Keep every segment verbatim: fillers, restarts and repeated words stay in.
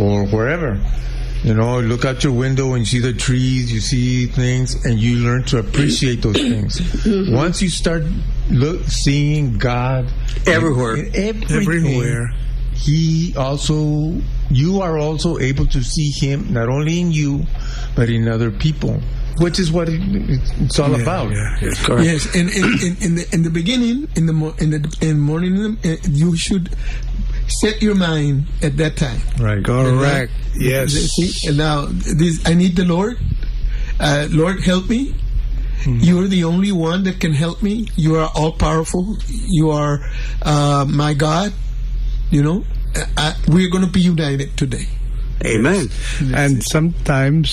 or wherever. You know, look out your window and you see the trees, you see things, and you learn to appreciate those things. Mm-hmm. Once you start look, seeing God everywhere, in, in everywhere, He also, you are also able to see Him not only in you, but in other people, which is what it, it's all yeah, about. Yeah, yes, correct. Yes, and in, in the in the beginning, in the mo- in the in morning, uh, you should set your mind at that time. Right. Correct. Now, yes. See, and now this, I need the Lord. Uh, Lord, help me. Mm-hmm. You're the only one that can help me. You are all powerful. You are uh, my God. You know, uh, we're going to be united today. Amen. And sometimes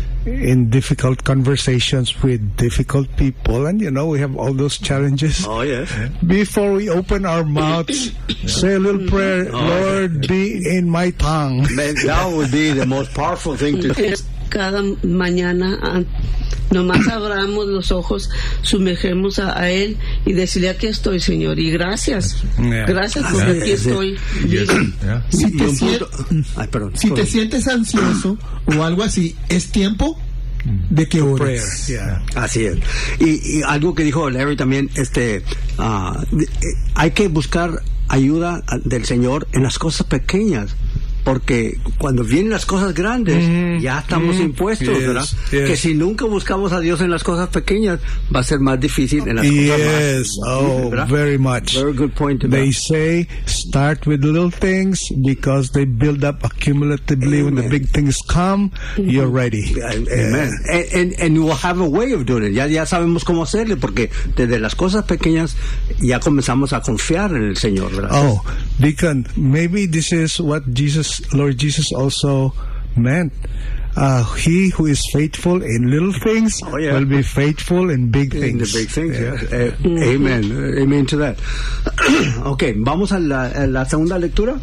in difficult conversations with difficult people, and you know, we have all those challenges. Oh, yes. Before we open our mouths, say a little prayer, oh, Lord, be in my tongue. That would be the most powerful thing to do. Cada mañana, nomás abramos los ojos, sumergemos a, a Él y decirle, aquí estoy, Señor, y gracias. Yeah. Gracias porque aquí estoy. Yes. Yeah. Si, te siento, Ay, perdón, si te sientes ansioso o algo así, es tiempo de que ores. Yeah. Así es. Y, y algo que dijo Larry también, este, uh, hay que buscar ayuda del Señor en las cosas pequeñas. Porque cuando vienen las cosas grandes, mm-hmm. ya estamos mm-hmm. impuestos, yes, ¿verdad? Yes. Que si nunca buscamos a Dios en las cosas pequeñas, va a ser más difícil en las yes. cosas más. Yes, oh, ¿verdad? Very much. Very good point. They say, start with little things because they build up accumulatively. Amen. When the big things come, mm-hmm. you're ready. Amen. Yeah. And, and, and we'll have a way of doing it. Ya, ya sabemos cómo hacerle, porque desde las cosas pequeñas ya comenzamos a confiar en el Señor, ¿verdad? Oh, Deacon, maybe this is what Jesus Lord Jesus also meant. Uh, he who is faithful in little things oh, yeah. will be faithful in big in things. The big things, yeah. Yeah. Uh, mm-hmm. Amen. Amen to that. Okay, vamos a la, a la segunda lectura.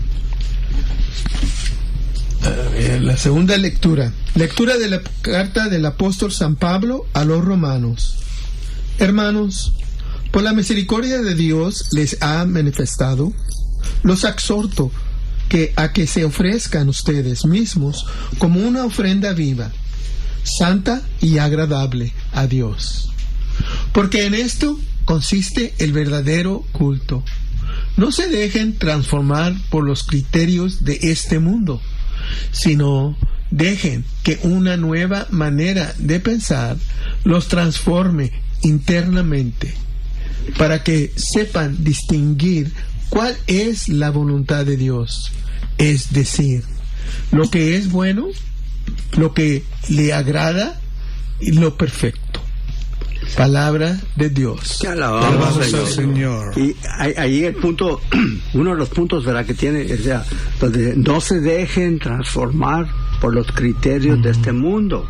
Uh, la segunda lectura. Lectura de la carta del apóstol San Pablo a los romanos. Hermanos, por la misericordia de Dios les ha manifestado, los exhorto que a que se ofrezcan ustedes mismos como una ofrenda viva, santa y agradable a Dios. Porque en esto consiste el verdadero culto. No se dejen transformar por los criterios de este mundo, sino dejen que una nueva manera de pensar los transforme internamente, para que sepan distinguir cuál es la voluntad de Dios, es decir, lo que es bueno, lo que le agrada y lo perfecto. Palabra de Dios. Que alabamos al Señor. Y ahí el punto, uno de los puntos, ¿verdad?, que tiene, o sea, donde no se dejen transformar por los criterios mm. de este mundo.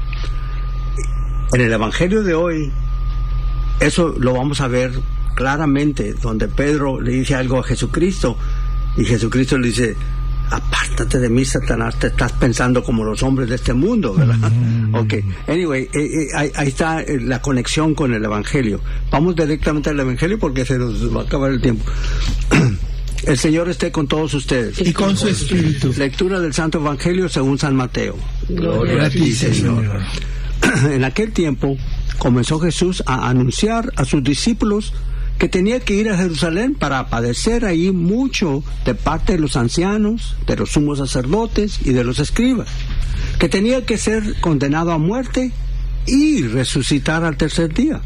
En el Evangelio de hoy, eso lo vamos a ver claramente, donde Pedro le dice algo a Jesucristo y Jesucristo le dice, apártate de mí, Satanás, te estás pensando como los hombres de este mundo, ¿verdad? Mm. Ok, anyway, eh, eh, ahí, ahí está eh, la conexión con el Evangelio. Vamos directamente al Evangelio porque se nos va a acabar el tiempo. El Señor esté con todos ustedes. Y con su espíritu. Lectura del Santo Evangelio según San Mateo. Gloria a ti, Señor. En aquel tiempo comenzó Jesús a anunciar a sus discípulos que tenía que ir a Jerusalén para padecer ahí mucho de parte de los ancianos, de los sumos sacerdotes y de los escribas, que tenía que ser condenado a muerte y resucitar al tercer día.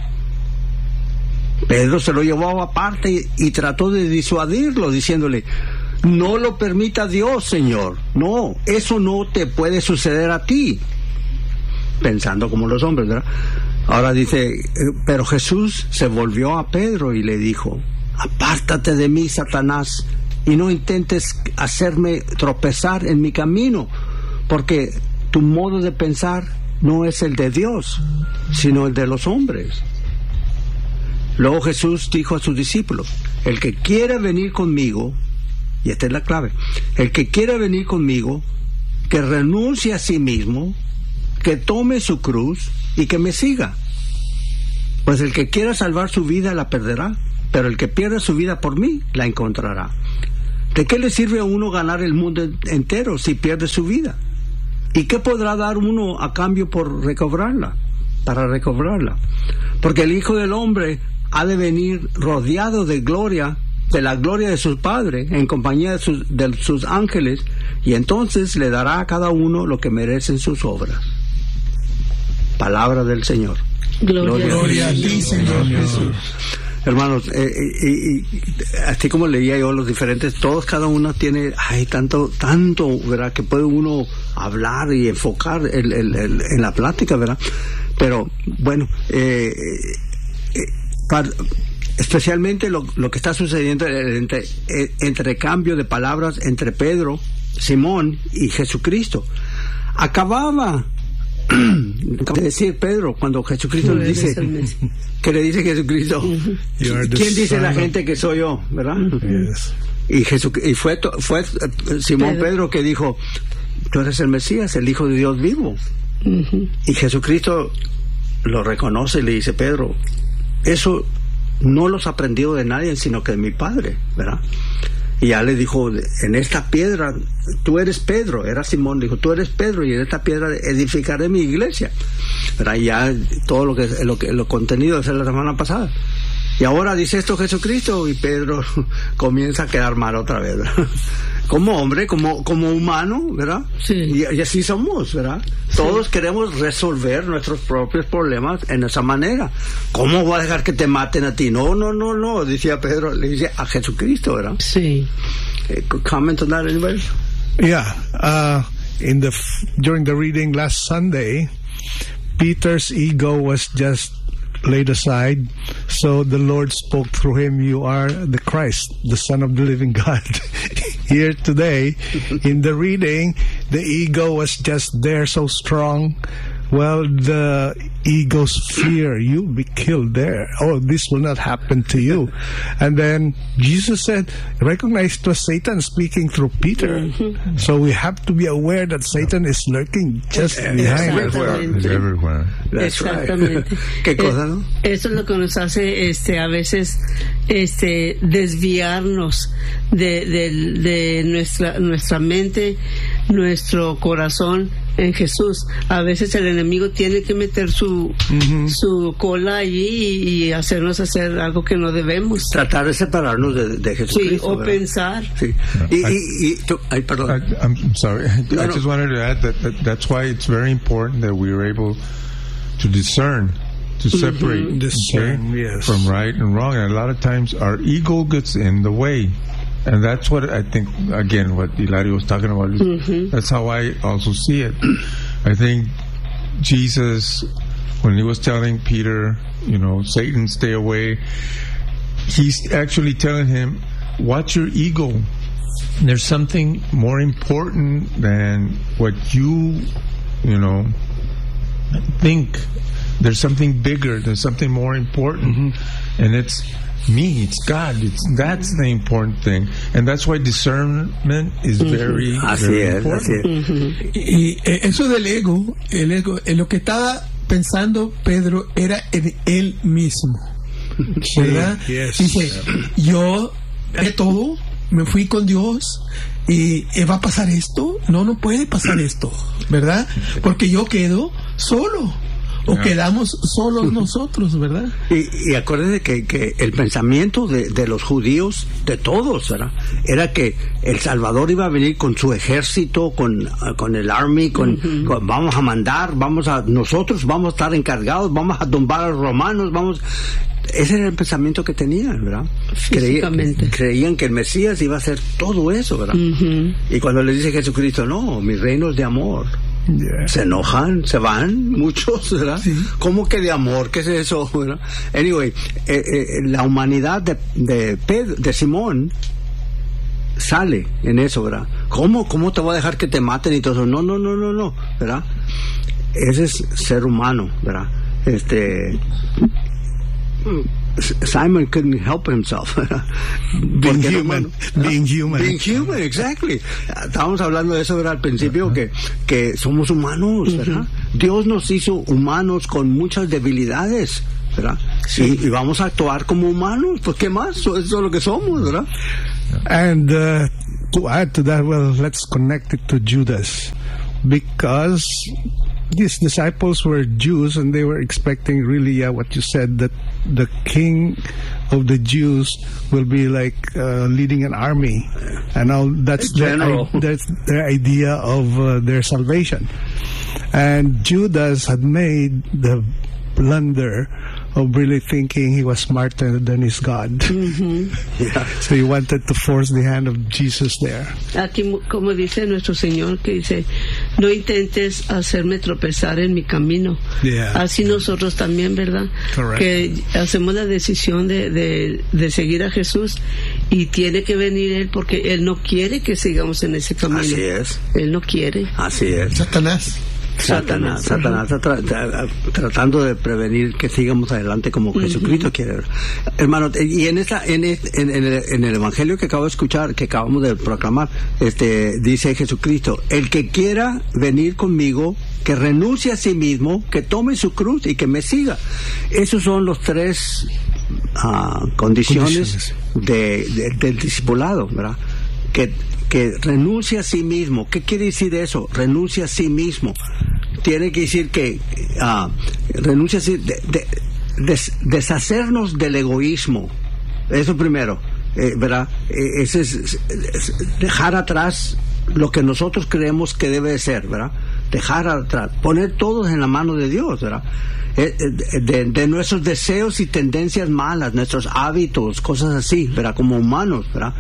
Pedro se lo llevó aparte y, y trató de disuadirlo, diciéndole, no lo permita Dios, Señor, no, eso no te puede suceder a ti, pensando como los hombres, ¿verdad? Ahora dice, pero Jesús se volvió a Pedro y le dijo, apártate de mí, Satanás, y no intentes hacerme tropezar en mi camino, porque tu modo de pensar no es el de Dios, sino el de los hombres. Luego Jesús dijo a sus discípulos, el que quiera venir conmigo, y esta es la clave, el que quiera venir conmigo, que renuncie a sí mismo, que tome su cruz y que me siga. Pues el que quiera salvar su vida la perderá, pero el que pierda su vida por mí la encontrará. ¿De qué le sirve a uno ganar el mundo entero si pierde su vida? ¿Y qué podrá dar uno a cambio por recobrarla? Para recobrarla. Porque el Hijo del Hombre ha de venir rodeado de gloria, de la gloria de su Padre, en compañía de sus, de sus ángeles, y entonces le dará a cada uno lo que merecen sus obras. Palabra del Señor. Gloria, Gloria a ti, Señor Jesús. Hermanos, eh, y, y, así como leía yo los diferentes, todos, cada uno tiene, hay tanto, tanto, ¿verdad?, que puede uno hablar y enfocar el, el, el, en la plática, ¿verdad? Pero, bueno, eh, eh, para, especialmente lo, lo que está sucediendo entre el entrecambio de palabras entre Pedro, Simón y Jesucristo. Acababa de decir Pedro cuando Jesucristo le dice, que le dice Jesucristo, uh-huh. ¿quién dice la gente que soy yo? ¿Verdad? Yes. Y, Jesu, y fue, fue Simón Pedro. Pedro que dijo, tú eres el Mesías, el Hijo de Dios vivo. Uh-huh. Y Jesucristo lo reconoce y le dice, Pedro, eso no los aprendió de nadie sino que de mi Padre, ¿verdad? Y ya le dijo, en esta piedra, tú eres Pedro, era Simón, dijo, tú eres Pedro, y en esta piedra edificaré mi iglesia. ¿Verdad? Y ya todo lo que lo que lo contenido de la semana pasada. Y ahora dice esto Jesucristo, y Pedro comienza a quedar mal otra vez, ¿verdad? Como hombre, como, como humano, ¿verdad? Sí. Y, y así somos, ¿verdad? Sí. Todos queremos resolver nuestros propios problemas en esa manera. ¿Cómo voy a dejar que te maten a ti? No, no, no, no, decía Pedro, le dice a Jesucristo, ¿verdad? Sí. Eh, comment on that, anybody? Yeah. Uh, in the f- during the reading last Sunday, Peter's ego was just laid aside, so the Lord spoke through him, you are the Christ, the Son of the living God. Here today, in the reading, the ego was just there so strong. Well, the ego's fear, you'll be killed there. Oh, this will not happen to you. And then Jesus said, recognize it was Satan speaking through Peter. Mm-hmm. So we have to be aware that Satan is lurking just behind us. Everywhere. That's Exactamente. Right. ¿Qué cosa, no? Eso es lo que nos hace este a veces este desviarnos de, de, de nuestra nuestra mente, nuestro corazón en Jesús. A veces el enemigo tiene que meter su uh-huh. su cola allí y, y hacernos hacer algo que no debemos. Tratar de separarnos de, de Jesucristo. Sí, o ¿verdad? Pensar. Sí. No, y, I, y, y tú, ay, perdón. I, I'm sorry. No, I no. just wanted to add that, that that's why it's very important that we are able to discern, to separate mm-hmm. discern, okay, yes. from right and wrong. And a lot of times our ego gets in the way. And that's what I think, again, what Hilario was talking about. Mm-hmm. That's how I also see it. I think Jesus, when he was telling Peter, you know, Satan, stay away, he's actually telling him, watch your ego. There's something more important than what you, you know, think. There's something bigger. There's something more important. Mm-hmm. And it's me, it's God. It's that's the important thing, and that's why discernment is very, así very es, important. Así es. Uh-huh. Y eh, eso del ego, el ego, en lo que estaba pensando Pedro era en él mismo, ¿verdad? Yes. Dice, yo haré todo, me fui con Dios y eh, va a pasar esto. No, no puede pasar esto, ¿verdad? Porque yo quedo solo. O yeah. quedamos solos nosotros, ¿verdad? Y, y acuérdense que, que el pensamiento de, de los judíos, de todos, ¿verdad?, era que el Salvador iba a venir con su ejército, con, con el army, con, uh-huh. con vamos a mandar, vamos a nosotros vamos a estar encargados, vamos a tumbar a los romanos, vamos. Ese era el pensamiento que tenían, ¿verdad? Creían, creían que el Mesías iba a hacer todo eso, ¿verdad? Uh-huh. Y cuando les dice Jesucristo, no, mi reino es de amor. Yeah. Se enojan, se van muchos, ¿verdad? Sí. ¿Cómo que de amor? ¿Qué es eso? ¿verdad? Anyway, eh, eh, la humanidad de, de, Pedro, de Simón sale en eso, ¿verdad? ¿Cómo, ¿Cómo te voy a dejar que te maten y todo eso? No, no, no, no, no, ¿verdad? Ese es ser humano, ¿verdad? Este... Simon couldn't help himself. Being human, ¿no? being human, being human, exactly. Estábamos hablando de eso, ¿verdad? Al principio, uh-huh. que, que somos humanos, ¿verdad? Uh-huh. Dios nos hizo humanos con muchas debilidades, ¿verdad? Sí. Y, y vamos a actuar como humanos, pues ¿qué más? Eso es lo que somos, ¿verdad? And uh, to add to that, well, let's connect it to Judas, because these disciples were Jews and they were expecting really, yeah, what you said, that the king of the Jews will be like uh, leading an army, and all that's their, that's their idea of uh, their salvation. And Judas had made the blunder of really thinking he was smarter than his God. Mm-hmm. Yeah. So he wanted to force the hand of Jesus there. Aquí, como dice nuestro Señor, que dice, no intentes hacerme tropezar en mi camino. Yeah. Así nosotros también, ¿verdad? Correct. Que hacemos la decisión de, de, de seguir a Jesús, y tiene que venir Él, porque Él no quiere que sigamos en ese camino. Así es. Él no quiere. Así es. Satanás. Satanás, Satanás está tra tra tratando de prevenir que sigamos adelante como uh-huh. Jesucristo quiere. Hermano, y en esta, en, este, en, en, el, en el Evangelio que acabo de escuchar, que acabamos de proclamar, este, dice Jesucristo: el que quiera venir conmigo, que renuncie a sí mismo, que tome su cruz y que me siga. Esos son los tres uh, condiciones, condiciones. De, de, del discipulado, ¿verdad? Que que renuncia a sí mismo. ¿Qué quiere decir eso? Renuncia a sí mismo. Tiene que decir que uh, renuncia a sí, de, de, des, deshacernos del egoísmo. Eso primero, eh, ¿verdad? Eh, ese es, es, es dejar atrás lo que nosotros creemos que debe ser, ¿verdad? Dejar atrás, poner todos en la mano de Dios, ¿verdad? Eh, eh, de, de nuestros deseos y tendencias malas, nuestros hábitos, cosas así, ¿verdad? Como humanos, ¿verdad?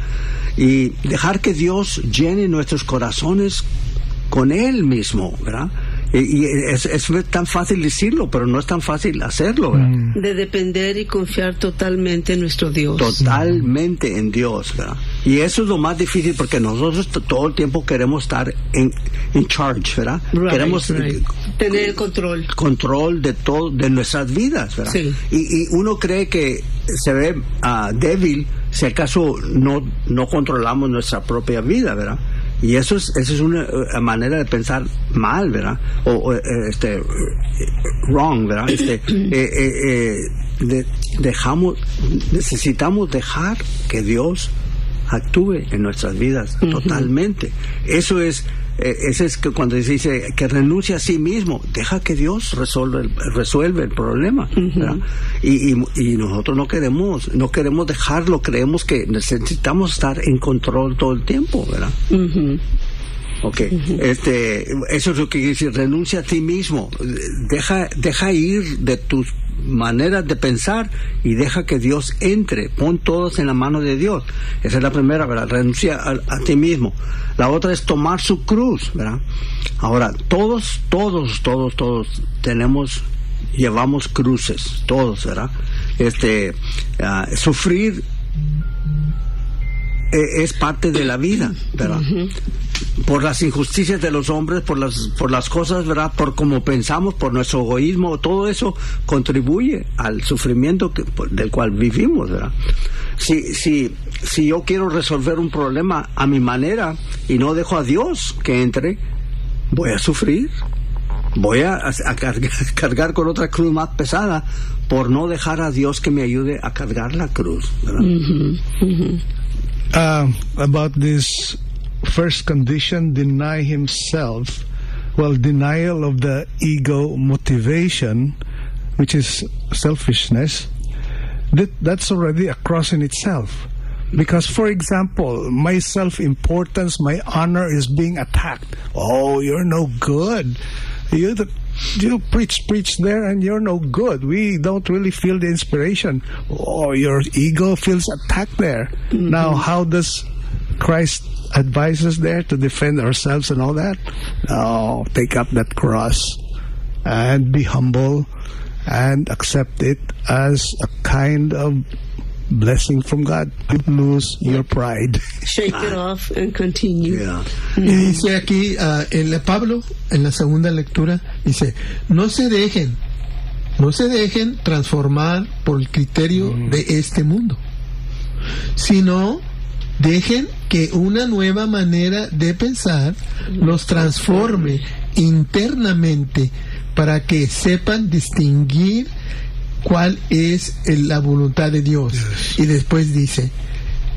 Y dejar que Dios llene nuestros corazones con Él mismo, ¿verdad? Y, y es, es tan fácil decirlo, pero no es tan fácil hacerlo, ¿verdad? De depender y confiar totalmente en nuestro Dios. Totalmente en Dios, ¿verdad? Y eso es lo más difícil, porque nosotros todo el tiempo queremos estar en in charge, ¿verdad? Right, queremos right. tener el control. Control de todo, de nuestras vidas, ¿verdad? Sí. Y, y uno cree que se ve uh, débil si acaso no, no controlamos nuestra propia vida, ¿verdad? Y eso es, eso es una uh, manera de pensar mal, ¿verdad? O, o este, wrong, ¿verdad? Este, eh, eh, eh, de, dejamos, necesitamos dejar que Dios actúe en nuestras vidas uh-huh. totalmente. Eso es, eh, eso es que cuando se dice que renuncia a sí mismo, deja que Dios resuelve el, resuelve el problema, uh-huh. ¿verdad? Y, y, y nosotros no queremos, no queremos dejarlo, creemos que necesitamos estar en control todo el tiempo, ¿verdad? Uh-huh. Okay. Uh-huh. Este, eso es lo que quiere decir, renuncia a ti mismo, deja, deja ir de tus maneras de pensar y deja que Dios entre, pon todos en la mano de Dios. Esa es la primera, ¿verdad? Renuncia a, a ti mismo. La otra es tomar su cruz, ¿verdad? Ahora, todos, todos, todos, todos tenemos, llevamos cruces, todos, ¿verdad? Este, uh, sufrir eh, es parte de la vida, ¿verdad? Uh-huh. Por las injusticias de los hombres, por las por las cosas, ¿verdad? Por cómo pensamos, por nuestro egoísmo, todo eso contribuye al sufrimiento que, del cual vivimos, ¿verdad? Si, si, si yo quiero resolver un problema a mi manera y no dejo a Dios que entre, voy a sufrir. Voy a, a cargar, cargar con otra cruz más pesada por no dejar a Dios que me ayude a cargar la cruz, ¿verdad? Mm-hmm. Mm-hmm. Uh, about this first condition, deny himself. Well, denial of the ego motivation, which is selfishness, that, that's already a cross in itself. Because, for example, my self-importance, my honor is being attacked. Oh, you're no good. You, the, you preach, preach there, and you're no good. We don't really feel the inspiration. Oh, your ego feels attacked there. Mm-hmm. Now, how does Christ advise us there to defend ourselves and all that? No, take up that cross and be humble and accept it as a kind of blessing from God. Lose your pride. Shake it off and continue. Yeah. Y dice aquí, uh, en la, Pablo, en la segunda lectura, dice, no se dejen, no se dejen transformar por el criterio mm. de este mundo, sino dejen que una nueva manera de pensar los transforme internamente para que sepan distinguir cuál es la voluntad de Dios. Yes. Y después dice,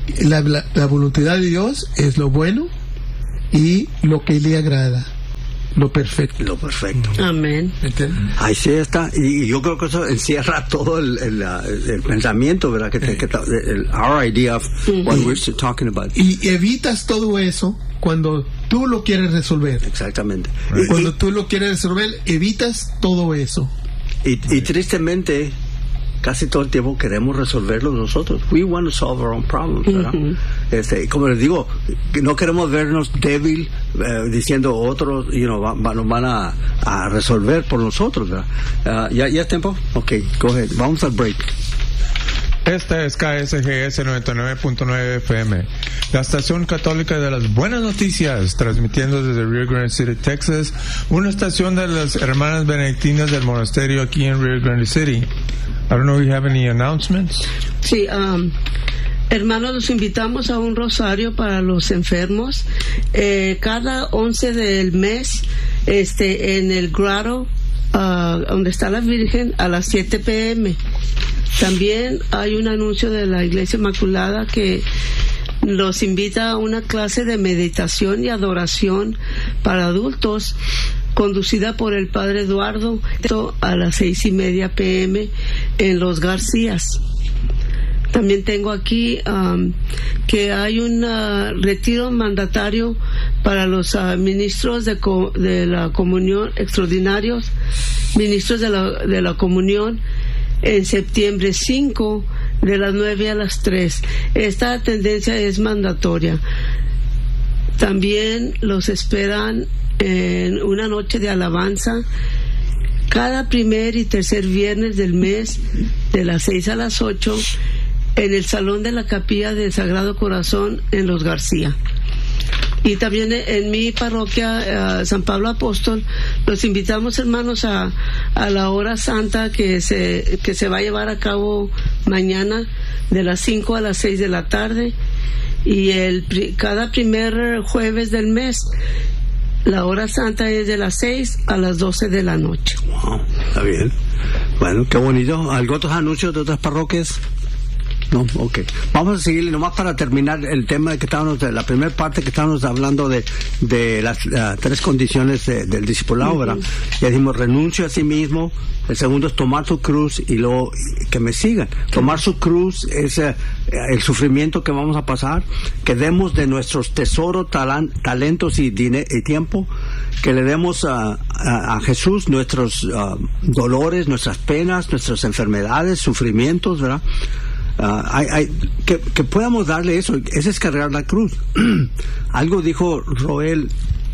La, la, la voluntad de Dios es lo bueno y lo que le agrada, lo perfecto. Lo perfecto. Amén. Ahí sí está. Y, y yo creo que eso encierra todo el, el, el, el pensamiento, ¿verdad? Que, que, que el, our idea of what we're talking about. Y evitas todo eso cuando tú lo quieres resolver. Exactamente. Y cuando tú lo quieres resolver, evitas todo eso. Y, y tristemente, casi todo el tiempo queremos resolverlo nosotros. We want to solve our own problems, ¿verdad? Uh-huh. Este, como les digo, no queremos vernos débil eh, diciendo otros, you know, va, va, nos van a, a resolver por nosotros, ¿verdad? Uh, ¿ya, ¿Ya es tiempo? Ok, go ahead. Vamos al break. Esta es K S G S noventa y nueve punto nueve F M, la estación católica de las buenas noticias, transmitiendo desde Rio Grande City, Texas, una estación de las hermanas benedictinas del monasterio aquí en Rio Grande City. I don't know if you have any announcements. Sí, um, hermanos, los invitamos a un rosario para los enfermos eh, cada once del mes, este, en el grotto, uh, donde está la Virgen, a las siete p m También hay un anuncio de la Iglesia Inmaculada que los invita a una clase de meditación y adoración para adultos conducida por el Padre Eduardo a las seis y media p m en Los Garcías. También tengo aquí um, que hay un uh, retiro mandatario para los uh, ministros de, co- de la comunión extraordinarios, ministros de la, de la comunión, en septiembre cinco, de las nueve a las tres. Esta tendencia es mandatoria. También los esperan en una noche de alabanza cada primer y tercer viernes del mes, de las seis a las ocho, en el salón de la capilla del Sagrado Corazón en Los García. Y también en mi parroquia, uh, San Pablo Apóstol, los invitamos, hermanos, a, a la hora santa que se, que se va a llevar a cabo mañana de las cinco a las seis de la tarde, y el cada primer jueves del mes la hora santa es de las seis a las doce de la noche. Wow, está bien. Bueno, qué bonito. ¿Algo otros anuncios de otras parroquias? No, ok. Vamos a seguir nomás para terminar el tema de que estábamos, de la primera parte que estábamos hablando de, de las uh, tres condiciones de, del discipulado, ¿verdad? Uh-huh. Ya dijimos, renuncio a sí mismo. El segundo es tomar su cruz y luego que me sigan. Tomar su cruz es uh, el sufrimiento que vamos a pasar, que demos de nuestros tesoros, talan, talentos y, dine, y tiempo, que le demos a, a, a Jesús nuestros uh, dolores, nuestras penas, nuestras enfermedades, sufrimientos, ¿verdad? Uh, hay, hay, que, que podamos darle eso, ese es cargar la cruz. Algo dijo Roel,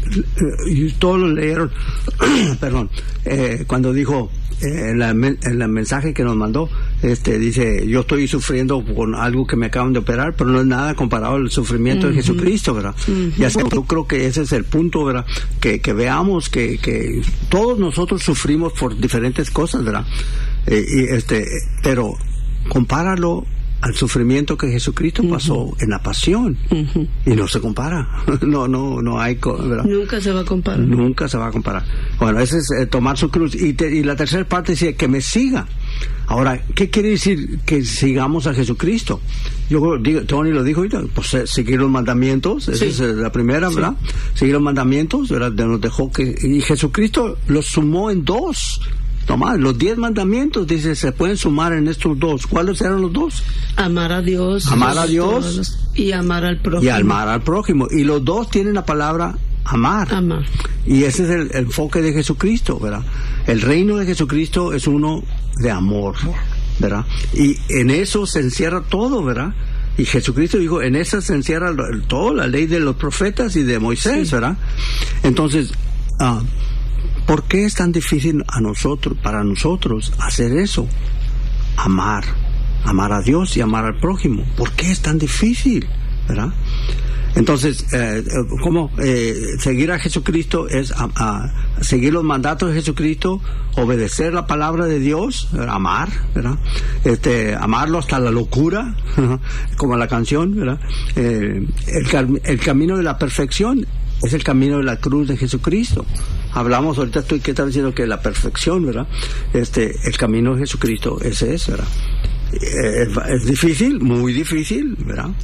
y todos lo leyeron, perdón, eh, cuando dijo eh, en, la, en el mensaje que nos mandó, este dice, yo estoy sufriendo con algo que me acaban de operar, pero no es nada comparado al sufrimiento uh-huh. de Jesucristo, ¿verdad? Uh-huh. Y así, yo creo que ese es el punto, ¿verdad? Que, que veamos que, que todos nosotros sufrimos por diferentes cosas, ¿verdad? Eh, y este, pero compáralo al sufrimiento que Jesucristo pasó uh-huh. en la pasión uh-huh. y no se compara. no no no hay, ¿verdad? Nunca se va a comparar. Nunca se va a comparar. Bueno, ese es eh, tomar su cruz. Y, te, y la tercera parte dice que me siga. Ahora, ¿qué quiere decir que sigamos a Jesucristo? Yo digo, Tony lo dijo ahorita, pues eh, seguir los mandamientos, esa sí. es eh, la primera, ¿verdad? Sí. Seguir los mandamientos, ¿verdad? Nos dejó que, y Jesucristo los sumó en dos. Tomás, los diez mandamientos, dice, se pueden sumar en estos dos. ¿Cuáles eran los dos? Amar a Dios. Amar a Dios. Y amar al prójimo. Y amar al prójimo. Y los dos tienen la palabra amar. Amar. Y ese es el, el enfoque de Jesucristo, ¿verdad? El reino de Jesucristo es uno de amor, ¿verdad? Y en eso se encierra todo, ¿verdad? Y Jesucristo dijo, en eso se encierra toda la ley de los profetas y de Moisés, sí. ¿verdad? Entonces, ah, uh, ¿por qué es tan difícil a nosotros, para nosotros, hacer eso? Amar, amar a Dios y amar al prójimo. ¿Por qué es tan difícil? ¿Verdad? Entonces, eh, ¿cómo? Eh, seguir a Jesucristo es a, a seguir los mandatos de Jesucristo, obedecer la palabra de Dios, amar, ¿verdad? Este, amarlo hasta la locura, como la canción, ¿verdad? Eh, el, el camino de la perfección es el camino de la cruz de Jesucristo. Hablamos ahorita, estoy que estaba diciendo que la perfección, ¿verdad? Este, el camino de Jesucristo ese es, ¿verdad? Es, es difícil, muy difícil, ¿verdad?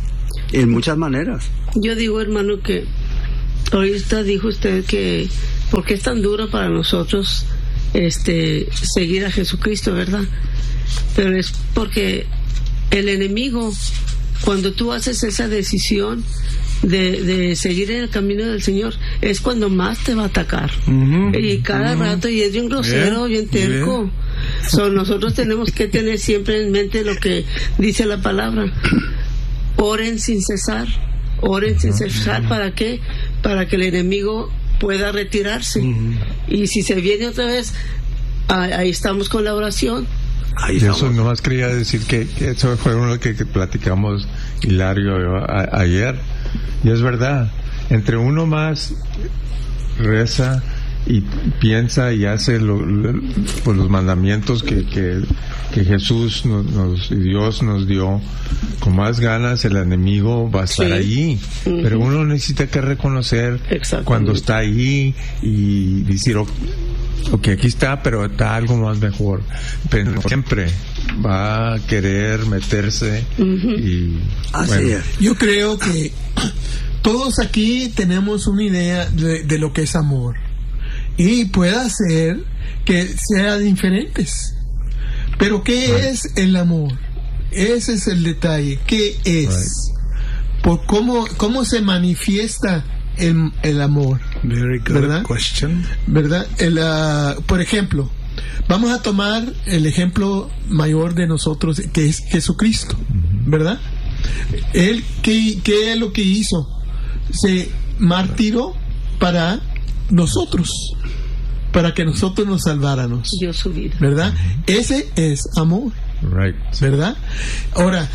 En muchas maneras. Yo digo, hermano, que ahorita dijo usted que ¿por qué es tan duro para nosotros este seguir a Jesucristo, verdad? Pero es porque el enemigo, cuando tú haces esa decisión de, de seguir en el camino del Señor, es cuando más te va a atacar. Uh-huh. Y cada uh-huh. rato, y es bien grosero, yeah. bien terco. Yeah. So, nosotros tenemos que tener siempre en mente lo que dice la palabra. Oren sin cesar. Oren sin cesar. ¿Para qué? Para que el enemigo pueda retirarse. Uh-huh. Y si se viene otra vez, ahí estamos con la oración. Ahí y eso nomás quería decir que, que eso fue uno que, que platicamos Hilario a, ayer, y es verdad, entre uno más reza y piensa y hace lo, lo, pues los mandamientos que, que, que Jesús nos, nos, Dios nos dio, con más ganas el enemigo va a estar sí. allí. Uh-huh. Pero uno necesita que reconocer cuando está allí y decir, ok, aquí está, pero está algo más mejor. Pero siempre va a querer meterse. Uh-huh. Y así bueno. es. Yo creo que todos aquí tenemos una idea de, de lo que es amor, y puede ser que sean diferentes. Pero ¿qué right. es el amor? Ese es el detalle. ¿Qué es? Right. Por cómo cómo se manifiesta el, el amor. Very good ¿verdad? question. ¿Verdad? El, uh, por ejemplo, vamos a tomar el ejemplo mayor de nosotros, que es Jesucristo, ¿verdad? Él, ¿qué, qué es lo que hizo? Se martiró para nosotros, para que nosotros nos salváramos. Dio su vida. ¿Verdad? Ese es amor. Right. ¿Verdad? Ahora,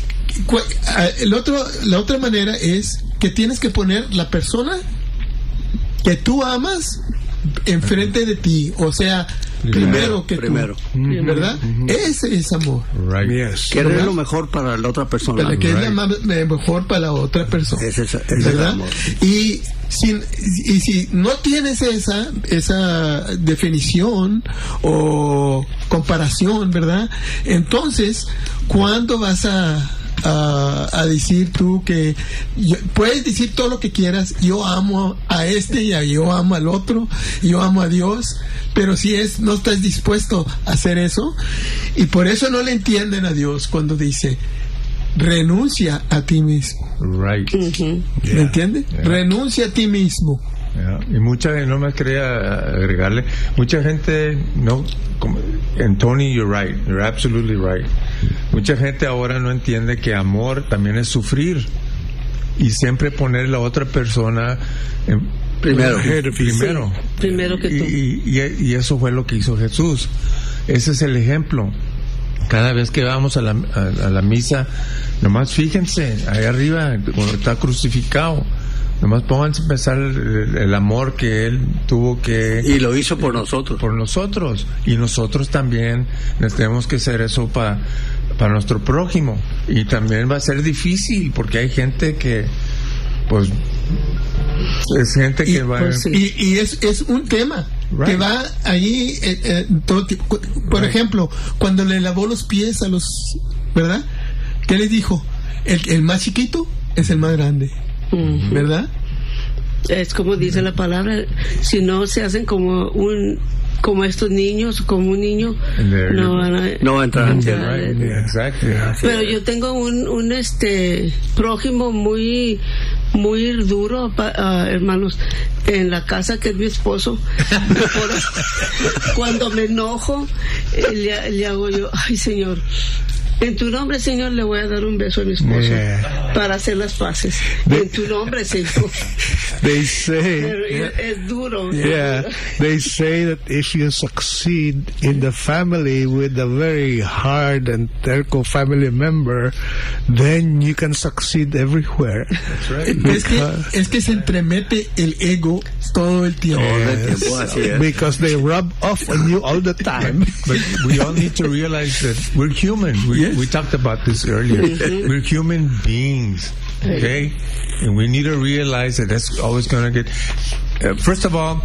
el otro, la otra manera es que tienes que poner la persona que tú amas enfrente de ti, o sea, primero, primero que primero. tú, ¿verdad? Mm-hmm. Ese es amor. Right. Yes. Querer lo mejor para la otra persona. Para que right. es lo mejor para la otra persona. Ese es, ese ¿verdad? Es y si, y si no tienes esa esa definición o comparación, ¿verdad? Entonces, ¿cuándo vas a A, a decir tú que yo, puedes decir todo lo que quieras, yo amo a este y a, yo amo al otro, yo amo a Dios, pero si es no estás dispuesto a hacer eso, y por eso no le entienden a Dios cuando dice renuncia a ti mismo. Right. Uh-huh. Yeah. ¿Me entiendes? Yeah. Renuncia a ti mismo. Yeah. Y mucha gente, no me quería agregarle, mucha gente no, como, and Tony, you're right, you're absolutely right. Mucha gente ahora no entiende que amor también es sufrir, y siempre poner la otra persona en, primero, en, primero, sí, primero que tú. Y, y, y eso fue lo que hizo Jesús. Ese es el ejemplo. Cada vez que vamos a la, a, a la misa, nomás fíjense ahí arriba cuando está crucificado. Nomás pónganse a pensar el, el amor que él tuvo que... Y lo hizo por nosotros. Por nosotros. Y nosotros también tenemos que hacer eso para para nuestro prójimo. Y también va a ser difícil, porque hay gente que, pues, es gente que y, va... Pues, y, y es, es un tema right. que va allí, eh, eh, todo tipo. Por right. ejemplo, cuando le lavó los pies a los... ¿Verdad? ¿Qué les dijo? El, el más chiquito es el más grande. Uh-huh. ¿Verdad? Es como dice la palabra, si no se hacen como un como estos niños, como un niño, no van a no va a entrar. Right. Yeah, exactly. Pero yo tengo un un este prójimo muy muy duro, uh, hermanos, en la casa, que es mi esposo. Cuando me enojo, le, le hago yo, ay, Señor, en tu nombre, Señor, le voy a dar un beso a mi esposo, yeah, para hacer las paces. En tu nombre, Señor. They say, Pero es duro. Yeah, they say that if you succeed in the family with a very hard and terco family member, then you can succeed everywhere. That's right. Es que, es que se entremete el ego todo el tiempo. Yes, because they rub off on you all the time. But we all need to realize that we're human. We, yes. we talked about this earlier. Mm-hmm. We're human beings, okay? And we need to realize that that's always going to get... Uh, first of all,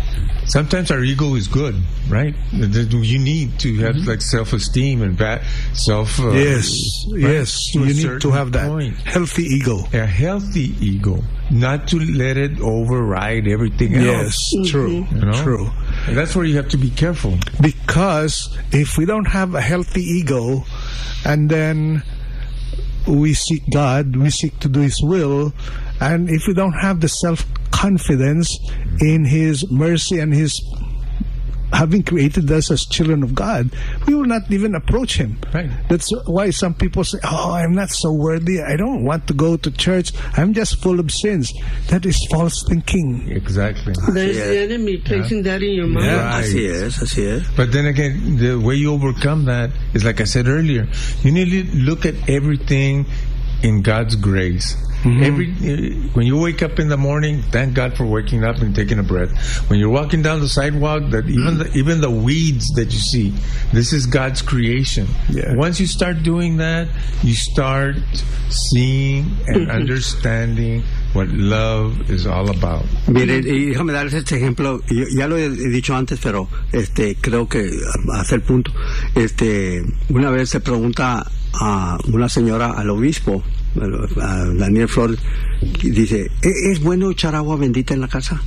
sometimes our ego is good, right? You need to have mm-hmm. like self-esteem and va- self. Uh, yes, right? yes. To you need to have that point. healthy ego. A healthy ego, not to let it override everything else. Yes, mm-hmm. true, you know? true. And that's where you have to be careful. Because if we don't have a healthy ego, and then we seek God, we seek to do His will, and if we don't have the self-confidence in His mercy and His having created us as children of God, we will not even approach Him. Right. That's why some people say, oh, I'm not so worthy. I don't want to go to church. I'm just full of sins. That is false thinking. Exactly. There's the enemy placing yeah. that in your mind. Yeah, right. Así es, así es. But then again, the way you overcome that is, like I said earlier, you need to look at everything in God's grace. Mm-hmm. Every uh, when you wake up in the morning, thank God for waking up and taking a breath. When you're walking down the sidewalk, that even the, even the weeds that you see, this is God's creation. Yeah. Once you start doing that, you start seeing and understanding what love is all about. Mire, y déjame darles este ejemplo. Yo, ya lo he dicho antes, pero este creo que hace el punto. Este, una vez se pregunta a una señora al obispo, a Daniel Flores, dice, ¿es bueno echar agua bendita en la casa?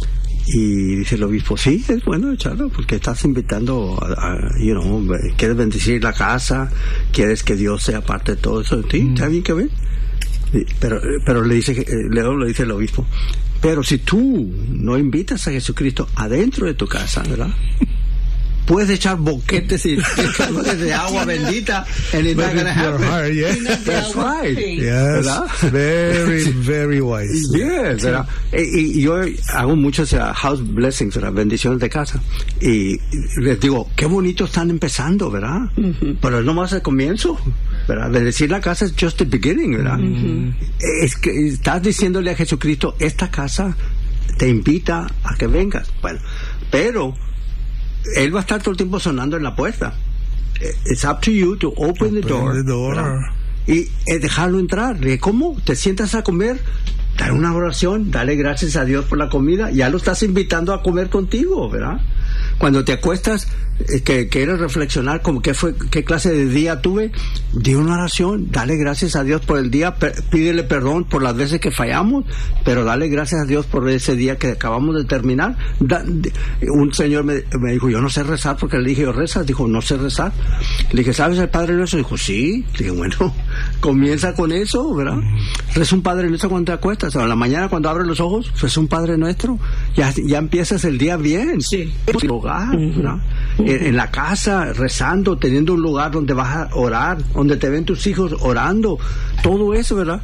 Y dice el obispo, sí, es bueno echarlo, porque estás invitando a, a you know, quieres bendecir la casa, quieres que Dios sea parte de todo eso. Sí, mm. está bien que ven. Pero, pero le dice, luego le dice el obispo, pero si tú no invitas a Jesucristo adentro de tu casa, ¿verdad? Puedes echar boquetes y de agua bendita, and it's not going to happen. Heart, yeah. That's right. Yes, ¿verdad? Very, very wise. Yes, ¿verdad? Y, y yo hago muchos uh, house blessings, ¿verdad? Bendiciones de casa. Y les digo, qué bonito están empezando, ¿verdad? Uh-huh. Pero es nomás el comienzo, ¿verdad? Bendecir la casa es just the beginning, ¿verdad? Uh-huh. Es que estás diciéndole a Jesucristo, esta casa te invita a que vengas. Bueno, pero Él va a estar todo el tiempo sonando en la puerta. It's up to you to open, open the door. The door. Y eh, dejarlo entrar. ¿Cómo? ¿Te sientas a comer? Dale una oración, dale gracias a Dios por la comida. Ya lo estás invitando a comer contigo, ¿verdad? Cuando te acuestas, eh, que quieres reflexionar como qué fue, qué clase de día tuve, di una oración, dale gracias a Dios por el día, per, pídele perdón por las veces que fallamos, pero dale gracias a Dios por ese día que acabamos de terminar. Da, de, un señor me, me dijo, yo no sé rezar, porque le dije, yo rezas, dijo, no sé rezar. Le dije, ¿sabes el Padre Nuestro? Dijo, sí. Le dije, bueno, comienza con eso, ¿verdad? Reza un Padre Nuestro cuando te acuestas, o en la mañana cuando abres los ojos, reza un Padre Nuestro, ya, ya empiezas el día bien. Sí. En hogar, ¿verdad? Uh-huh. en, en la casa, rezando, teniendo un lugar donde vas a orar, donde te ven tus hijos orando, todo eso, ¿verdad?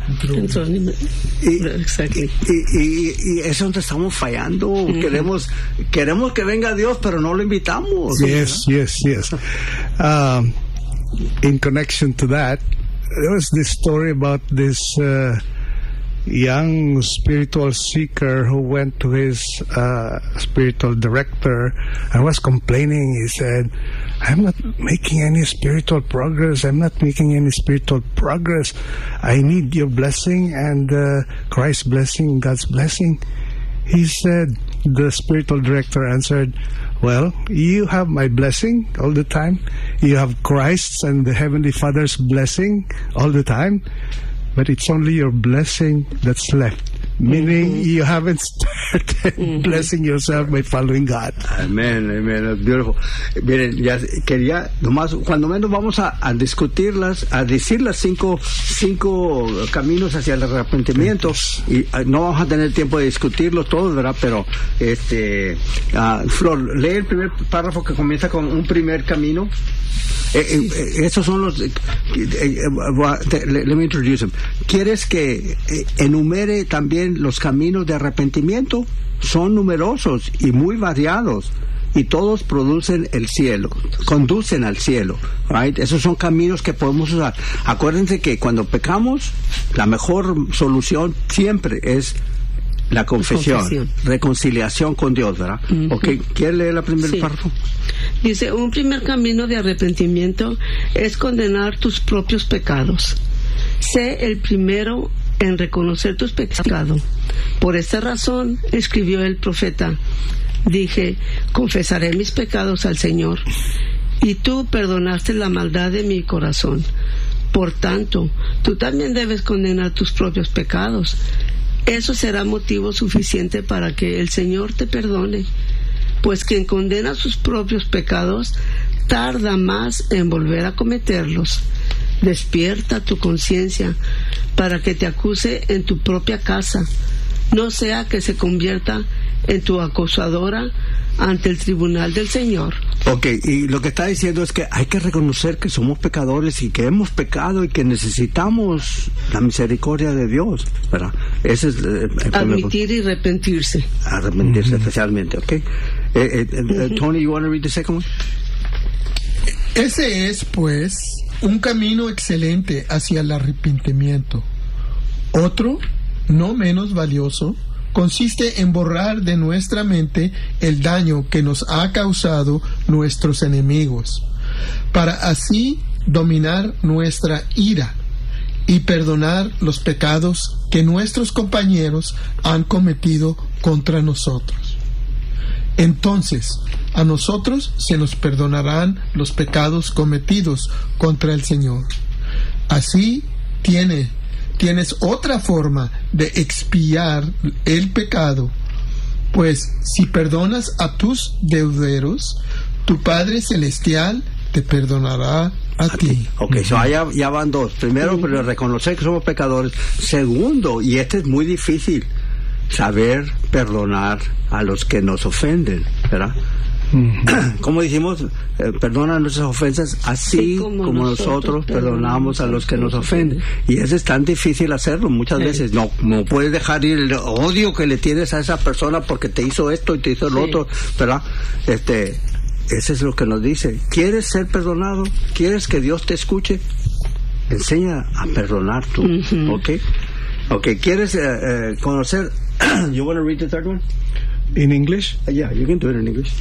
Y, y, y, y es donde estamos fallando. Uh-huh. Queremos queremos que venga Dios, pero no lo invitamos. Yes, ¿verdad? yes, yes. Um, in connection to that, there was this story about this uh, young spiritual seeker who went to his uh, spiritual director and was complaining. He said, I'm not making any spiritual progress. I'm not making any spiritual progress. I need your blessing and uh, Christ's blessing, God's blessing. He said, the spiritual director answered, well, you have my blessing all the time. You have Christ's and the Heavenly Father's blessing all the time. But it's only your blessing that's left. Meaning mm-hmm. you haven't started mm-hmm. blessing yourself by following God. Amen, amen, that's beautiful. Miren, ya quería, nomás, cuando menos vamos a, a discutirlas, a decir las cinco, cinco caminos hacia el arrepentimiento, y uh, no vamos a tener tiempo de discutirlos todos, ¿verdad? Pero, este, uh, Flor, lee el primer párrafo que comienza con un primer camino. Eh, eh, esos son los. Eh, eh, eh, let me introduce them. ¿Quieres que eh, enumere también los caminos de arrepentimiento? Son numerosos y muy variados, y todos producen el cielo, conducen al cielo. Right? Esos son caminos que podemos usar. Acuérdense que cuando pecamos, la mejor solución siempre es la confesión, confesión. reconciliación con Dios, ¿verdad? Uh-huh. Okay. ¿Quieres leer la primera sí. párrafo? Dice, un primer camino de arrepentimiento es condenar tus propios pecados. Sé el primero en reconocer tus pecados. Por esta razón, escribió el profeta, dije, confesaré mis pecados al Señor, y tú perdonaste la maldad de mi corazón. Por tanto, tú también debes condenar tus propios pecados. Eso será motivo suficiente para que el Señor te perdone, pues quien condena sus propios pecados tarda más en volver a cometerlos. Despierta tu conciencia para que te acuse en tu propia casa, no sea que se convierta en tu acusadora ante el tribunal del Señor. Ok, y lo que está diciendo es que hay que reconocer que somos pecadores y que hemos pecado y que necesitamos la misericordia de Dios, ¿verdad? Ese es el, el admitir y arrepentirse. Arrepentirse, mm-hmm. especialmente, ok. Eh, eh, eh, mm-hmm. Tony, you want to read the second one? Ese es, pues, un camino excelente hacia el arrepentimiento. Otro, no menos valioso, consiste en borrar de nuestra mente el daño que nos ha causado nuestros enemigos, para así dominar nuestra ira y perdonar los pecados que nuestros compañeros han cometido contra nosotros. Entonces, a nosotros se nos perdonarán los pecados cometidos contra el Señor. Así tiene, tienes otra forma de expiar el pecado, pues si perdonas a tus deuderos, tu Padre Celestial te perdonará a, a ti. ti. Ok, so allá, ya van dos. Primero, uh-huh. reconocer que somos pecadores. Segundo, y este es muy difícil, saber perdonar a los que nos ofenden, ¿verdad? Uh-huh. Como dijimos, eh, perdona nuestras ofensas así sí, como, como nosotros perdonamos a los que nos ofenden. Y eso es tan difícil hacerlo muchas sí. veces. No, no puedes dejar ir el odio que le tienes a esa persona porque te hizo esto y te hizo sí. lo otro, ¿verdad? Este, eso es lo que nos dice. ¿Quieres ser perdonado? ¿Quieres que Dios te escuche? Enseña a perdonar tú, uh-huh. ¿ok? Ok, ¿quieres uh, uh, conocer? You want to read the third one? In English? Uh, yeah, you can do it in English.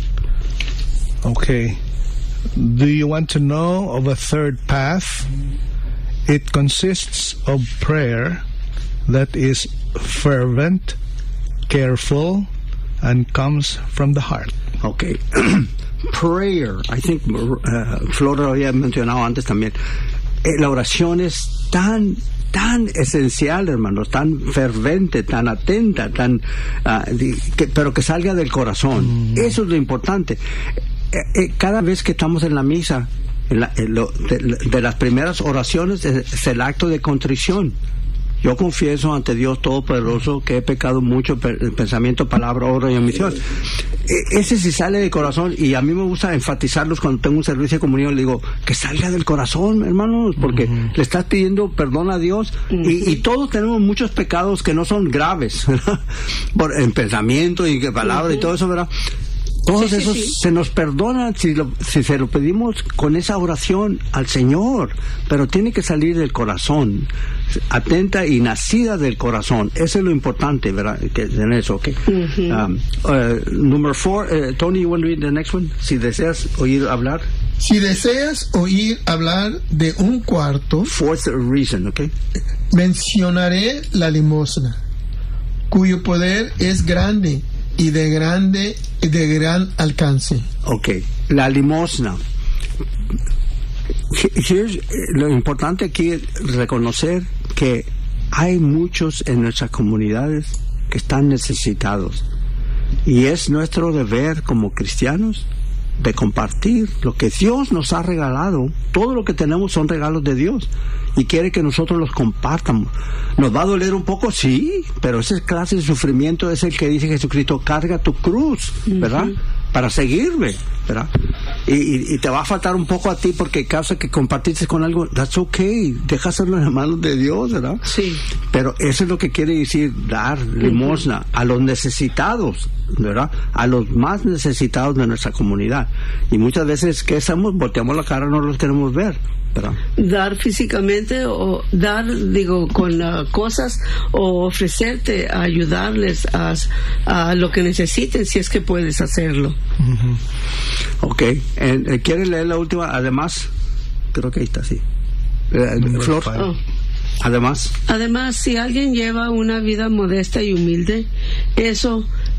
Okay. Do you want to know of a third path? It consists of prayer that is fervent, careful, and comes from the heart. Okay. Prayer. I think uh, Flor lo había mencionado antes también. Eh, la oración es tan tan esencial, hermanos, tan fervente, tan atenta, tan uh, di, que, pero que salga del corazón. Mm. Eso es lo importante. Eh, eh, cada vez que estamos en la misa, en la, en lo, de, de las primeras oraciones es, es el acto de contrición. Yo confieso ante Dios Todopoderoso que he pecado mucho en pensamiento, palabra, obra y omisión. Ese sí sale del corazón, y a mí me gusta enfatizarlos cuando tengo un servicio de comunión. Le digo, que salga del corazón, hermanos, porque uh-huh. le estás pidiendo perdón a Dios. Uh-huh. y, y todos tenemos muchos pecados que no son graves, ¿verdad? Por, en pensamiento y palabra uh-huh. y todo eso, ¿verdad? Todos sí, esos sí, sí. se nos perdonan si, lo, si se lo pedimos con esa oración al Señor, pero tiene que salir del corazón, atenta y nacida del corazón. Eso es lo importante, ¿verdad? Que en eso, ¿ok? Uh-huh. Um, uh, number four, uh, Tony, you want to read the next one? Si deseas oír hablar. Si deseas oír hablar de un cuarto, fourth reason, ¿ok? Mencionaré la limosna, cuyo poder es grande y de grande de gran alcance. Ok, la limosna. Here's, lo importante aquí es reconocer que hay muchos en nuestras comunidades que están necesitados, y es nuestro deber como cristianos de compartir lo que Dios nos ha regalado. Todo lo que tenemos son regalos de Dios, y quiere que nosotros los compartamos. ¿Nos va a doler un poco? Sí, pero esa clase de sufrimiento es el que dice Jesucristo: carga tu cruz, ¿verdad? Uh-huh. Para seguirme, ¿verdad? Y, y, y te va a faltar un poco a ti porque causa que compartiste con algo. That's okay, deja hacerlo en las manos de Dios, ¿verdad? Sí. Pero eso es lo que quiere decir dar limosna uh-huh. a los necesitados, ¿verdad? A los más necesitados de nuestra comunidad. Y muchas veces, ¿qué hacemos? Volteamos la cara, no los queremos ver, ¿verdad? Dar físicamente, o dar, digo, con uh, cosas, o ofrecerte a ayudarles a, a lo que necesiten, si es que puedes hacerlo. Uh-huh. Ok, eh, ¿quieres leer la última? Además, creo que ahí está, sí. Eh, Flor. Oh. Además. Además, si alguien lleva una vida modesta y humilde, eso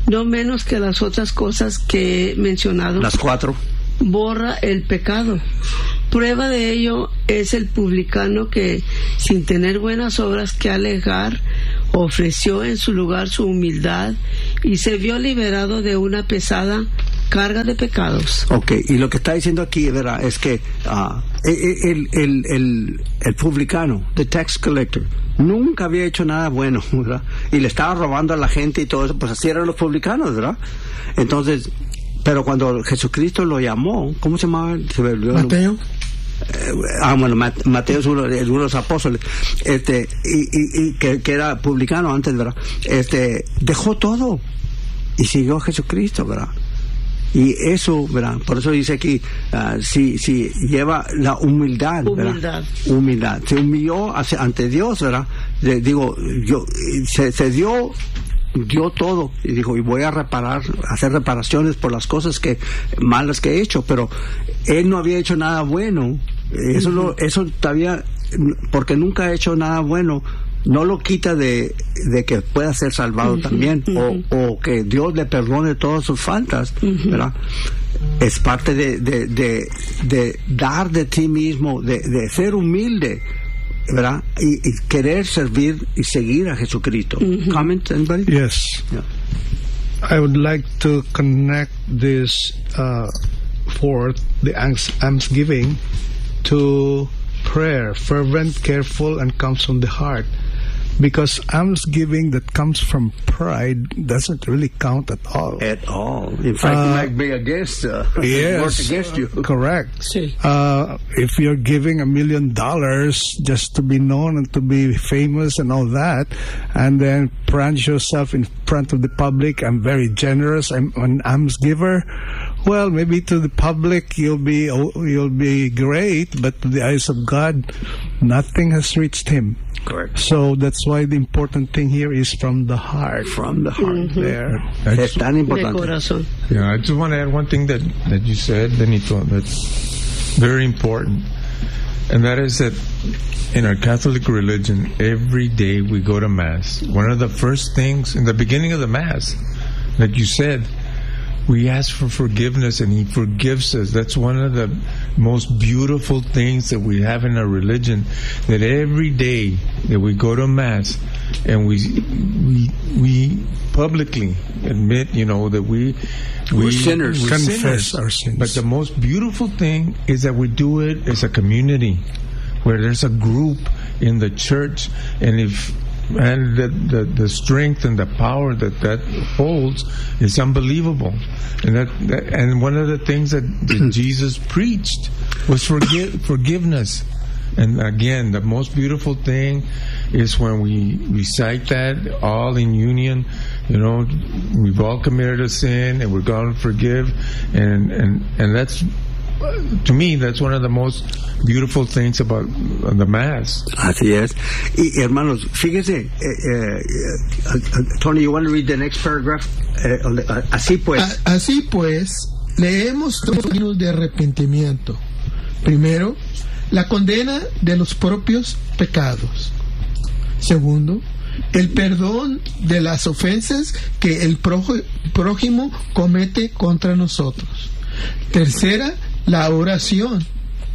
no menos que las otras cosas que he mencionado. Las cuatro. Borra el pecado. Prueba de ello es el publicano que, sin tener buenas obras que alegar, ofreció en su lugar su humildad y se vio liberado de una pesada carga de pecados. Ok, y lo que está diciendo aquí, ¿verdad?, es que uh, el, el, el, el publicano, the tax collector, nunca había hecho nada bueno, ¿verdad? Y le estaba robando a la gente y todo eso, pues así eran los publicanos, ¿verdad? Entonces, pero cuando Jesucristo lo llamó, ¿cómo se llamaba? Se me olvidó. Mateo. Eh, ah, bueno, Mateo es uno, es uno de los apóstoles, este, y, y, y que, que era publicano antes, ¿verdad? Este, dejó todo y siguió a Jesucristo, ¿verdad? Y eso, ¿verdad? Por eso dice aquí, uh, si, si lleva la humildad, ¿verdad? Humildad. Humildad. Se humilló hacia, ante Dios, ¿verdad? Le, digo, yo, se, se dio, dio todo. Y dijo, y voy a reparar, hacer reparaciones por las cosas que, malas que he hecho. Pero él no había hecho nada bueno. Eso, uh-huh. lo, eso todavía, porque nunca ha hecho nada bueno, no lo quita de, de que pueda ser salvado uh-huh, también, uh-huh. o, o que Dios le perdone todas sus faltas, uh-huh. ¿verdad? Es parte de, de, de, de dar de ti mismo, de, de ser humilde, ¿verdad? Y, y querer servir y seguir a Jesucristo. Uh-huh. Comment, anybody? Yes. Yeah. I would like to connect this uh, fourth, the almsgiving, to prayer, fervent, careful, and comes from the heart. Because almsgiving that comes from pride doesn't really count at all. At all. In fact, Uh, it might be against, uh, yes, work against you. Correct. Sí. Uh, if you're giving a million dollars just to be known and to be famous and all that, and then brand yourself in front of the public, I'm very generous, I'm an alms giver. Well, maybe to the public you'll be you'll be great, but to the eyes of God, nothing has reached him. Correct. So that's why the important thing here is from the heart. From the heart. Mm-hmm. There. I Es just, tan De importante. corazón. yeah, I just want to add one thing that, that you said, Benito, that's very important. And that is that in our Catholic religion, every day we go to Mass. One of the first things, in the beginning of the Mass, like you said, we ask for forgiveness and He forgives us. That's one of the most beautiful things that we have in our religion, that every day that we go to Mass and we we, we publicly admit, you know, that we, we We're sinners. we're Confess sinners. our sins. But the most beautiful thing is that we do it as a community, where there's a group in the church, and if and the, the the strength and the power that that holds is unbelievable. And that, that and one of the things that, that Jesus preached was forgive, forgiveness. And again, the most beautiful thing is when we recite that all in union. You know, we've all committed a sin and we're going to forgive, and and and that's, to me, that's one of the most beautiful things about the Mass. Así es. Y hermanos, fíjese, eh, eh, uh, Tony, you want to read the next paragraph? Eh, uh, así pues. A- así pues, leemos dos caminos de arrepentimiento. Primero, la condena de los propios pecados. Segundo, el perdón de las ofensas que el projo- prójimo comete contra nosotros. Tercera, la oración.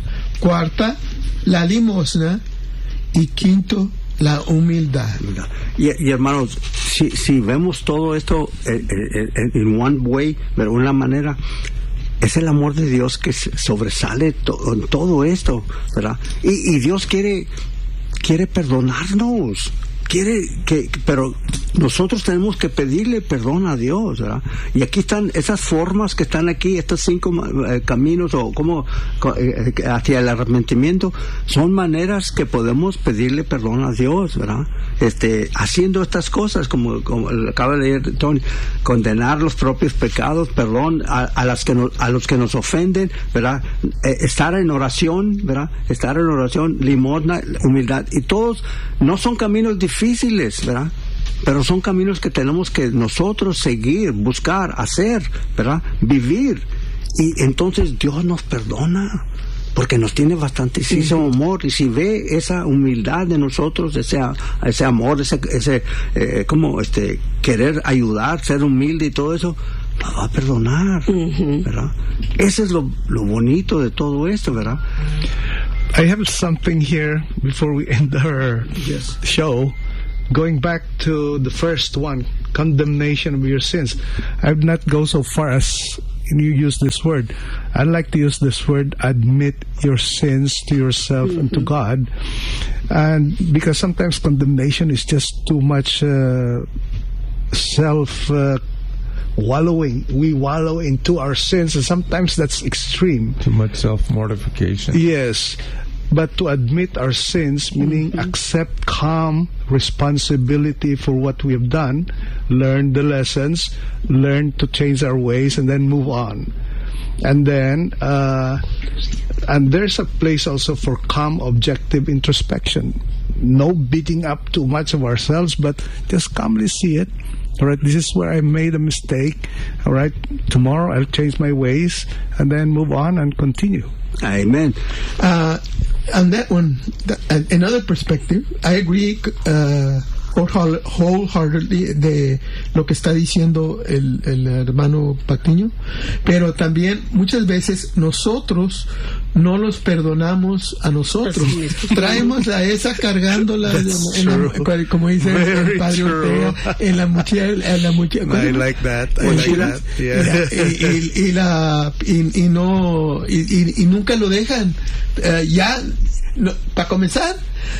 Cuarta, la limosna. Y quinto, la humildad. Y, y hermanos, si, si vemos todo esto en eh, eh, in one way, de una manera, es el amor de Dios que se- sobresale to- en todo esto, ¿verdad? Y, y Dios quiere quiere perdonarnos, quiere que, pero nosotros tenemos que pedirle perdón a Dios, ¿verdad? Y aquí están esas formas que están aquí, estos cinco eh, caminos o como co- eh, hacia el arrepentimiento, son maneras que podemos pedirle perdón a Dios, ¿verdad? Este, haciendo estas cosas, como, como acaba de leer Tony, condenar los propios pecados, perdón a, a las que nos, a los que nos ofenden, ¿verdad? Eh, estar en oración, ¿verdad? Estar en oración, limosna, humildad, y todos no son caminos difíciles, ¿verdad? Pero son caminos que tenemos que nosotros seguir, buscar, hacer, ¿verdad? Vivir. Y entonces Dios nos perdona. porque nos tiene bastantísimo uh-huh. amor, y si ve esa humildad de nosotros, ese, ese amor, ese, ese eh, como este querer ayudar, ser humilde y todo eso, nos va a perdonar, uh-huh. ¿verdad? Ese es lo, lo bonito de todo esto, ¿verdad? I have something here before we end our yes. show. Going back to the first one, condemnation of your sins. I would not go so far as you use this word. I'd like to use this word, admit your sins to yourself mm-hmm. and to God. And because sometimes condemnation is just too much uh, self uh, wallowing. We wallow into our sins, and sometimes that's extreme. Too much self-mortification. Yes. But to admit our sins, meaning mm-hmm. accept calm responsibility for what we have done, learn the lessons, learn to change our ways, and then move on. And then, uh, and there's a place also for calm, objective introspection. No beating up too much of ourselves, but just calmly see it. All right, this is where I made a mistake. All right, tomorrow I'll change my ways, and then move on and continue. Amen. Uh, on that one, th- another perspective, I agree uh, wholeheartedly de lo que está diciendo el, el hermano Patiño, pero también muchas veces nosotros no los perdonamos a nosotros. Traemos a esa cargándola en la, como dice Very el padre true. Ortega, en la mochila, en la mochila. I like that. I like that. Yeah. Y, y, y, la, y, y no y, y, y nunca lo dejan. Uh, ya no, para comenzar,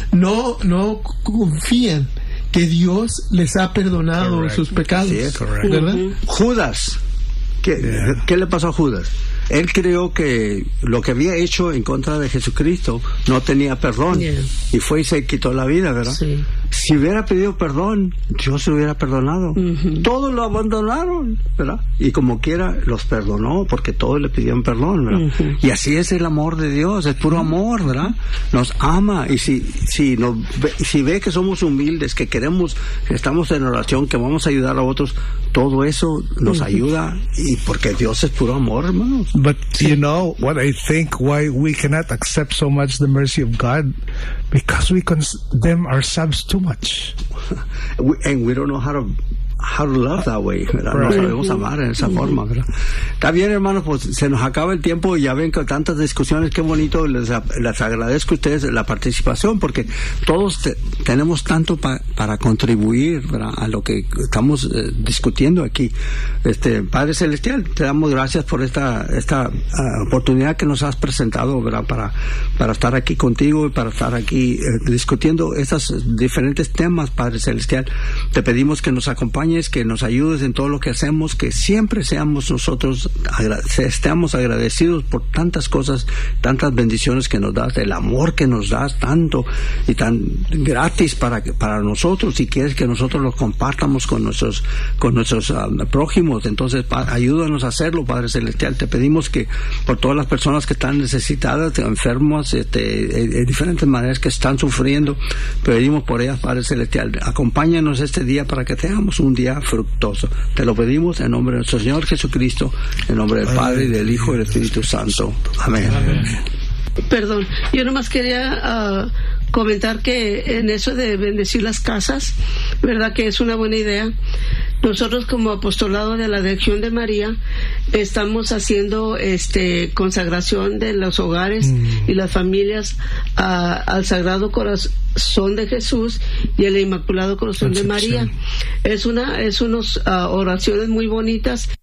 no no confían que Dios les ha perdonado correct. Sus pecados, sí, ¿verdad? Uh-huh. Judas, ¿qué, yeah. ¿qué le pasó a Judas? Él creyó que lo que había hecho en contra de Jesucristo no tenía perdón, yeah. y fue y se quitó la vida, ¿verdad? Sí. Si hubiera pedido perdón, Dios se hubiera perdonado. Uh-huh. Todos lo abandonaron, ¿verdad? Y como quiera, los perdonó porque todos le pidieron perdón, ¿verdad? Uh-huh. Y así es el amor de Dios, es puro amor, ¿verdad? Nos ama, y si si nos ve, si ve que somos humildes, que queremos, que estamos en oración, que vamos a ayudar a otros, todo eso nos uh-huh. ayuda, y porque Dios es puro amor, hermanos. But you know what I think why we cannot accept so much the mercy of God, because we condemn ourselves too much, we, and we don't know how to how to love that way, ¿verdad? Right. No sabemos amar en esa mm-hmm. forma, ¿verdad? Está bien, hermanos, pues se nos acaba el tiempo y ya ven que tantas discusiones, qué bonito, les, les agradezco a ustedes la participación, porque todos te, tenemos tanto pa, para contribuir, ¿verdad?, a lo que estamos eh, discutiendo aquí. Este Padre Celestial, te damos gracias por esta esta uh, oportunidad que nos has presentado, ¿verdad?, para para estar aquí contigo y para estar aquí eh, discutiendo estos diferentes temas, Padre Celestial. Te pedimos que nos acompañes, que nos ayudes en todo lo que hacemos, que siempre seamos nosotros, agra- estemos agradecidos por tantas cosas, tantas bendiciones que nos das, el amor que nos das tanto y tan gratis para para nosotros, y quieres que nosotros lo compartamos con nuestros con nuestros um, prójimos. Entonces pa- ayúdanos a hacerlo, Padre Celestial. Te pedimos que por todas las personas que están necesitadas, enfermas, este, de diferentes maneras, que están sufriendo, pedimos por ellas, Padre Celestial. Acompáñanos este día para que tengamos un día fructoso. Te lo pedimos en nombre de nuestro Señor Jesucristo, en nombre del Padre, y del Hijo y del Espíritu Santo. Amén. Amén. Perdón, yo nomás quería uh, comentar que en eso de bendecir las casas, verdad que es una buena idea. Nosotros como apostolado de la Legión de María estamos haciendo este consagración de los hogares mm. y las familias a, al Sagrado Corazón de Jesús y el Inmaculado Corazón de María. Es una es unas uh, oraciones muy bonitas.